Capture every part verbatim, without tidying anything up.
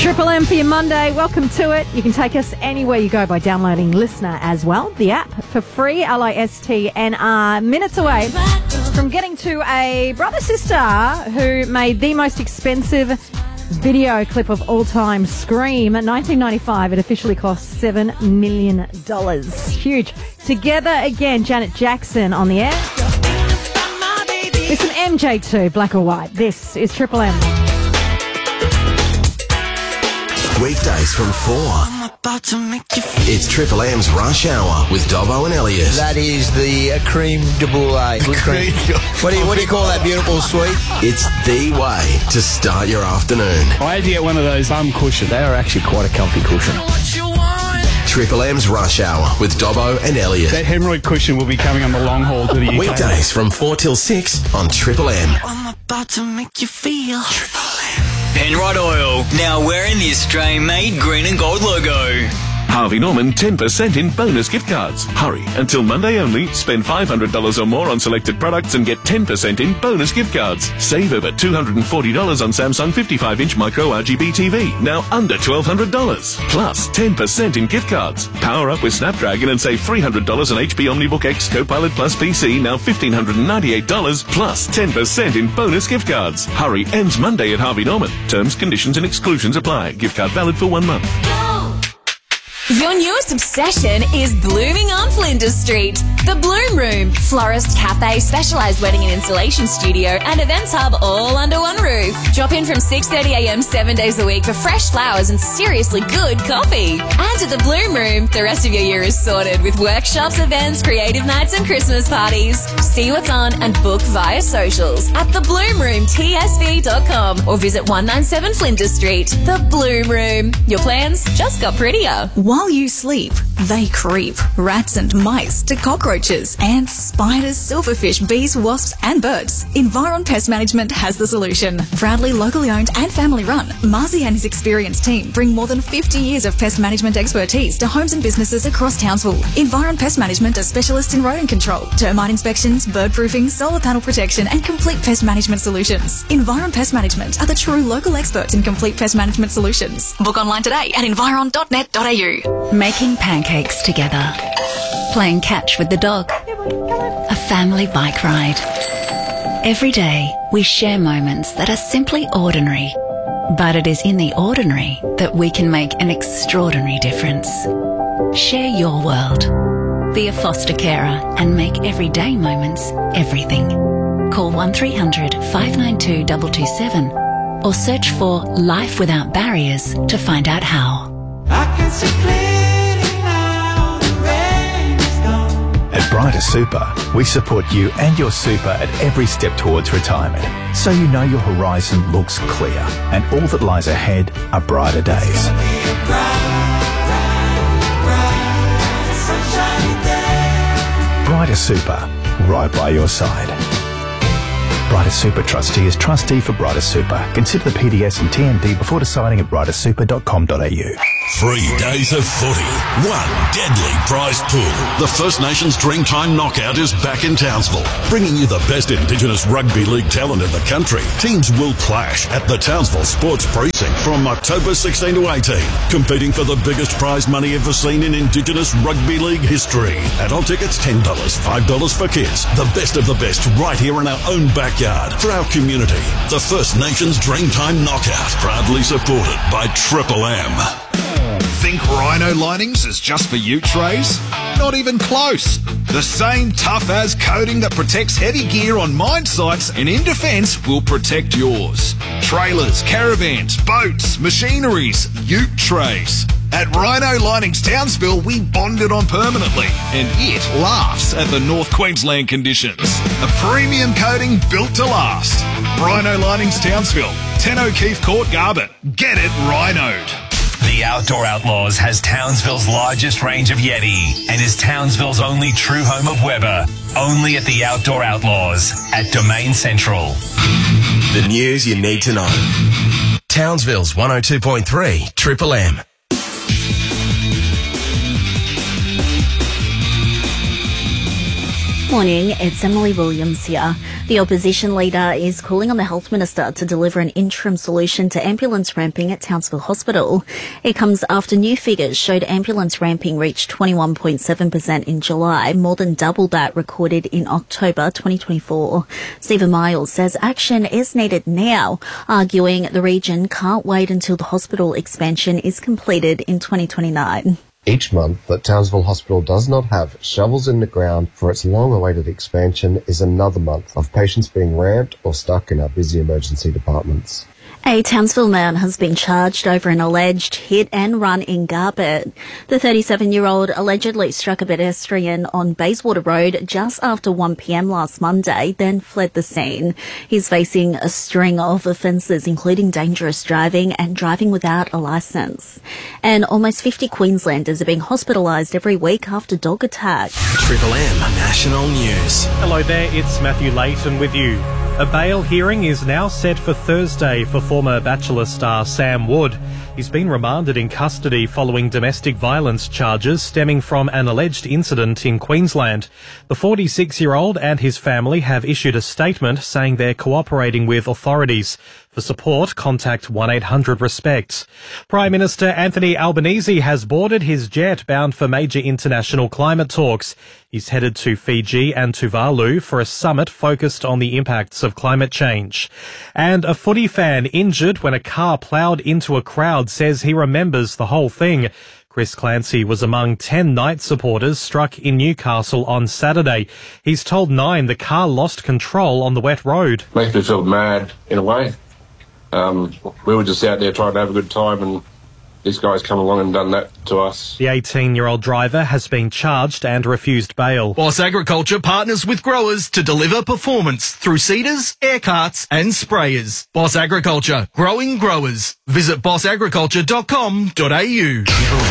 Triple M for your Monday. Welcome to it. You can take us anywhere you go by downloading Listener as well, the app for free, L I S T N R. Minutes away from getting to a brother-sister who made the most expensive video clip of all time, Scream. In nineteen ninety-five, it officially cost seven million dollars. Huge. Together again, Janet Jackson on the air. There's some M J two, Black or White. This is Triple M. Weekdays from four. It's Triple M's Rush Hour with Dobbo and Elliot. That is the uh, cream de brulee. Cream. What do you what do you call that beautiful sweet? It's the way to start your afternoon. I had to get one of those bum cushions. They are actually quite a comfy cushion. Triple M's Rush Hour with Dobbo and Elliot. That hemorrhoid cushion will be coming on the long haul to the U K. Weekdays from four till six on Triple M. I'm about to make you feel Triple M. Penrod Oil, now wearing the Australian-made green and gold logo. Harvey Norman ten percent in bonus gift cards. Hurry, until Monday only. Spend five hundred dollars or more on selected products and get ten percent in bonus gift cards. Save over two hundred forty dollars on Samsung fifty-five inch micro R G B T V, now under twelve hundred dollars. Plus ten percent in gift cards. Power up with Snapdragon and save three hundred dollars on H P OmniBook X Copilot Plus P C, now one thousand five hundred ninety-eight dollars, plus ten percent in bonus gift cards. Hurry, ends Monday at Harvey Norman. Terms, conditions and exclusions apply. Gift card valid for one month. Your newest obsession is blooming on Flinders Street. The Bloom Room, florist, cafe, specialised wedding and installation studio and events hub all under one roof. Drop in from six thirty a m seven days a week for fresh flowers and seriously good coffee. And at the Bloom Room, the rest of your year is sorted with workshops, events, creative nights and Christmas parties. See what's on and book via socials at the bloom room t s v dot com or visit one ninety-seven Flinders Street. The Bloom Room. Your plans just got prettier. While you sleep, they creep. Rats and mice to cockroaches, ants, spiders, silverfish, bees, wasps and birds. Environ Pest Management has the solution. Proudly locally owned and family run, Marzi and his experienced team bring more than fifty years of pest management expertise to homes and businesses across Townsville. Environ Pest Management are specialists in rodent control, termite inspections, bird proofing, solar panel protection and complete pest management solutions. Environ Pest Management are the true local experts in complete pest management solutions. Book online today at environ dot net dot a u. Making pancakes together. Playing catch with the dog. A family bike ride. Every day, we share moments that are simply ordinary. But it is in the ordinary that we can make an extraordinary difference. Share your world. Be a foster carer and make everyday moments everything. Call one three hundred, five nine two, two two seven or search for Life Without Barriers to find out how. I can see clearly now, the rain is gone. At Brighter Super, we support you and your super at every step towards retirement, so you know your horizon looks clear and all that lies ahead are brighter days. It's gonna be a bright, bright, bright, sunshiny day. Brighter Super, right by your side. Brighter Super Trustee is trustee for Brighter Super. Consider the P D S and T M D before deciding at brighter super dot com dot a u. Three days of footy, one deadly prize pool. The First Nations Dreamtime Knockout is back in Townsville, bringing you the best Indigenous rugby league talent in the country. Teams will clash at the Townsville Sports Precinct from October sixteenth to eighteenth, competing for the biggest prize money ever seen in Indigenous rugby league history. Adult tickets ten dollars, five dollars for kids. The best of the best right here in our own backyard for our community. The First Nations Dreamtime Knockout, proudly supported by Triple M. Think Rhino Linings is just for ute trays? Not even close. The same tough-as coating that protects heavy gear on mine sites and in defence will protect yours. Trailers, caravans, boats, machineries, ute trays. At Rhino Linings Townsville, we bond it on permanently, and it laughs at the North Queensland conditions. A premium coating built to last. Rhino Linings Townsville, ten O'Keefe Court, Garbutt. Get it rhinoed. The Outdoor Outlaws has Townsville's largest range of Yeti and is Townsville's only true home of Weber. Only at the Outdoor Outlaws at Domain Central. The news you need to know. Townsville's one oh two point three Triple M. Morning, it's Emily Williams here. The opposition leader is calling on the Health Minister to deliver an interim solution to ambulance ramping at Townsville Hospital. It comes after new figures showed ambulance ramping reached twenty-one point seven percent in July, more than double that recorded in October twenty twenty-four. Stephen Miles says action is needed now, arguing the region can't wait until the hospital expansion is completed in twenty twenty-nine. Each month that Townsville Hospital does not have shovels in the ground for its long-awaited expansion is another month of patients being ramped or stuck in our busy emergency departments. A Townsville man has been charged over an alleged hit and run in Garbett. The thirty-seven-year-old allegedly struck a pedestrian on Bayswater Road just after one p.m. last Monday, then fled the scene. He's facing a string of offences, including dangerous driving and driving without a licence. And almost fifty Queenslanders are being hospitalised every week after dog attack. Triple M National News. Hello there, it's Matthew Leighton with you. A bail hearing is now set for Thursday for former Bachelor star Sam Wood. He's been remanded in custody following domestic violence charges stemming from an alleged incident in Queensland. The forty-six-year-old and his family have issued a statement saying they're cooperating with authorities. For support, contact one eight hundred RESPECT. Prime Minister Anthony Albanese has boarded his jet bound for major international climate talks. He's headed to Fiji and Tuvalu for a summit focused on the impacts of climate change. And a footy fan injured when a car ploughed into a crowd says he remembers the whole thing. Chris Clancy was among ten Knights supporters struck in Newcastle on Saturday. He's told Nine the car lost control on the wet road. Makes me feel mad in a way. Um, we were just out there trying to have a good time, and these guys come along and done that to us. The eighteen-year-old driver has been charged and refused bail. Boss Agriculture partners with growers to deliver performance through seeders, air carts and sprayers. Boss Agriculture, growing growers. Visit boss agriculture dot com dot a u.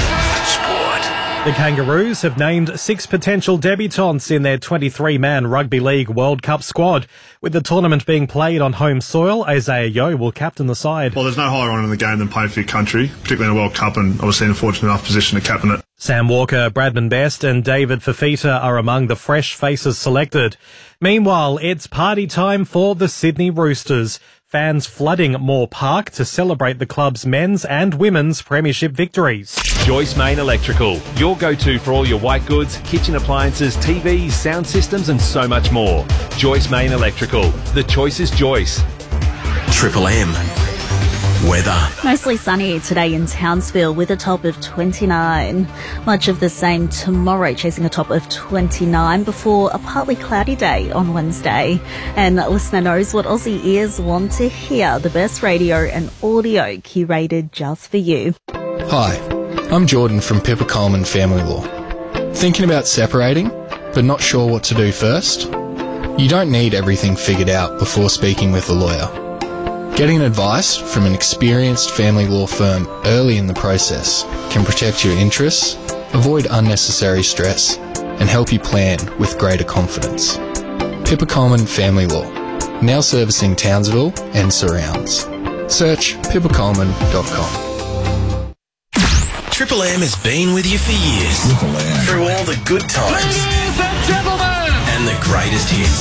The Kangaroos have named six potential debutants in their twenty-three man Rugby League World Cup squad. With the tournament being played on home soil, Isaiah Yeo will captain the side. Well, there's no higher honour in the game than playing for your country, particularly in a World Cup, and obviously in a fortunate enough position to captain it. Sam Walker, Bradman Best and David Fafita are among the fresh faces selected. Meanwhile, it's party time for the Sydney Roosters. Fans flooding Moore Park to celebrate the club's men's and women's premiership victories. Joyce Main Electrical, your go-to for all your white goods, kitchen appliances, T Vs, sound systems and so much more. Joyce Main Electrical, the choice is Joyce. Triple M weather. Mostly sunny today in Townsville with a top of twenty-nine. Much of the same tomorrow, chasing a top of twenty-nine before a partly cloudy day on Wednesday. And listener knows what Aussie ears want to hear. The best radio and audio curated just for you. Hi, I'm Jordan from Pippa Coleman Family Law. Thinking about separating, but not sure what to do first? You don't need everything figured out before speaking with a lawyer. Getting advice from an experienced family law firm early in the process can protect your interests, avoid unnecessary stress, and help you plan with greater confidence. Pippa Coleman Family Law, now servicing Townsville and surrounds. Search pippa coleman dot com. Triple M has been with you for years. Through all the good times and the greatest hits.